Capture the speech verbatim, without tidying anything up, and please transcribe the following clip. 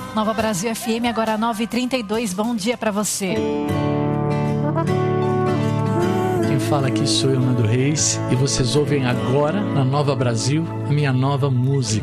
Nova Brasil F M, agora nove e trinta e dois. Bom dia para você. Quem fala aqui sou eu, Nando Reis, e vocês ouvem agora, na Nova Brasil, a minha nova música.